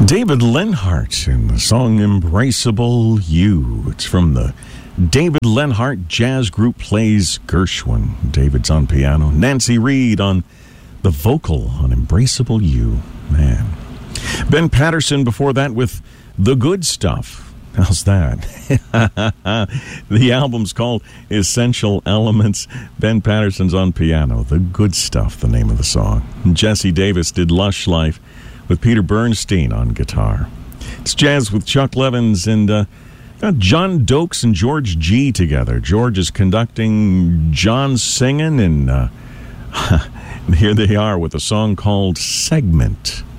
David Lenhart in the song Embraceable You. It's from the David Lenhart Jazz Group Plays Gershwin. David's on piano. Nancy Reed on the vocal on Embraceable You. Man. Ben Patterson before that with The Good Stuff. How's that? The album's called Essential Elements. Ben Patterson's on piano. The Good Stuff, the name of the song. Jesse Davis did Lush Life with Peter Bernstein on guitar. It's Jazz with Chuck Levins and got John Dokes and George G together. George is conducting, John's singing, and here they are with a song called Segment.